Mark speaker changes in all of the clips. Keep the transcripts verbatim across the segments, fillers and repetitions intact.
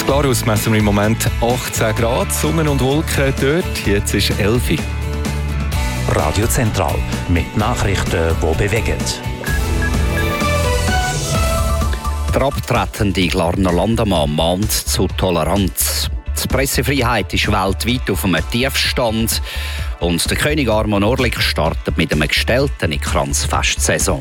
Speaker 1: Glarus messen wir im Moment achtzehn Grad, Sonne und Wolken dort, jetzt ist elf Uhr.
Speaker 2: Radio Zentral mit Nachrichten, die bewegen.
Speaker 3: Der abtretende Glarner Landamann mahnt zu Toleranz. Die Pressefreiheit ist weltweit auf einem Tiefstand und der König Armand Orlik startet mit einem gestellten in Kranzfestsaison.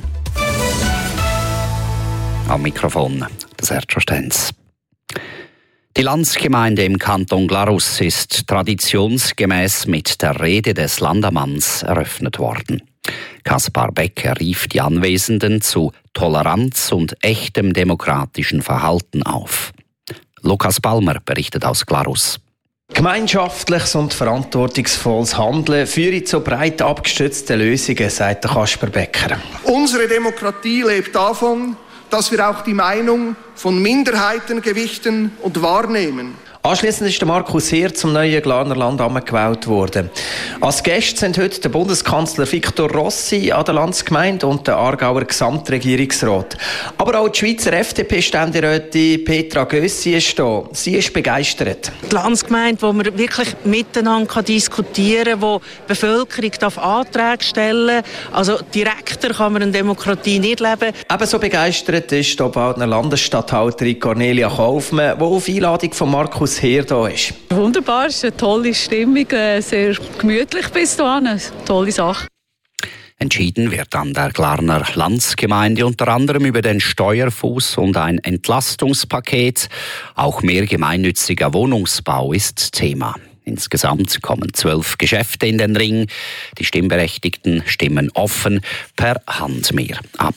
Speaker 3: Am Mikrofon das Sergio Stenz. Die Landsgemeinde im Kanton Glarus ist traditionsgemäß mit der Rede des Landamanns eröffnet worden. Kaspar Becker rief die Anwesenden zu Toleranz und echtem demokratischen Verhalten auf. Lukas Balmer berichtet aus Glarus.
Speaker 4: Gemeinschaftliches und verantwortungsvolles Handeln führe zu breit abgestützten Lösungen, sagt Kaspar Becker.
Speaker 5: Unsere Demokratie lebt davon, dass wir auch die Meinung von Minderheiten gewichten und wahrnehmen.
Speaker 4: Anschliessend ist der Markus Heer zum neuen Glarner Landamann gewählt worden. Als Gäste sind heute der Bundeskanzler Victor Rossi an der Landsgemeinde und der Aargauer Gesamtregierungsrat. Aber auch die Schweizer F D P-Ständerätin Petra Gössi ist da. Sie ist begeistert.
Speaker 6: Die Landsgemeinde, wo man wirklich miteinander diskutieren kann, wo die Bevölkerung darf Anträge stellen darf. Also direkter kann man eine Demokratie nicht leben.
Speaker 4: Ebenso begeistert ist die Obwaldner Landesstatthalterin Cornelia Kaufmann, die auf Einladung von Markus Heer da ist.
Speaker 7: Wunderbar, es ist eine tolle Stimmung, sehr gemütlich bis dahin, eine tolle Sache.
Speaker 3: Entschieden wird an der Glarner Landsgemeinde unter anderem über den Steuerfuss und ein Entlastungspaket. Auch mehr gemeinnütziger Wohnungsbau ist Thema. Insgesamt kommen zwölf Geschäfte in den Ring. Die Stimmberechtigten stimmen offen per Handmehr ab.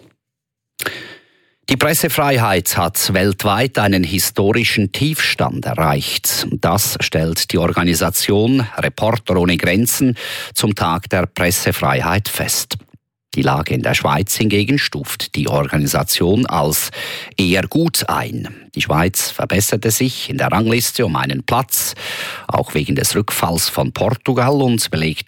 Speaker 3: Die Pressefreiheit hat weltweit einen historischen Tiefstand erreicht. Das stellt die Organisation Reporter ohne Grenzen zum Tag der Pressefreiheit fest. Die Lage in der Schweiz hingegen stuft die Organisation als eher gut ein. Die Schweiz verbesserte sich in der Rangliste um einen Platz, auch wegen des Rückfalls von Portugal, und belegt